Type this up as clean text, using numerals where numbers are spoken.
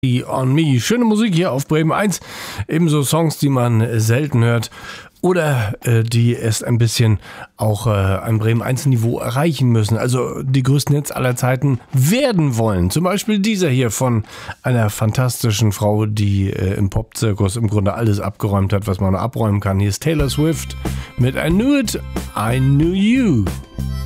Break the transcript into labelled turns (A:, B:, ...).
A: On Me. Schöne Musik hier auf Bremen 1. Ebenso Songs, die man selten hört oder die erst ein bisschen auch ein Bremen 1 Niveau erreichen müssen. Also die größten Hits aller Zeiten werden wollen. Zum Beispiel dieser hier von einer fantastischen Frau, die im Popzirkus im Grunde alles abgeräumt hat, was man abräumen kann. Hier ist Taylor Swift mit I Knew It, I Knew You.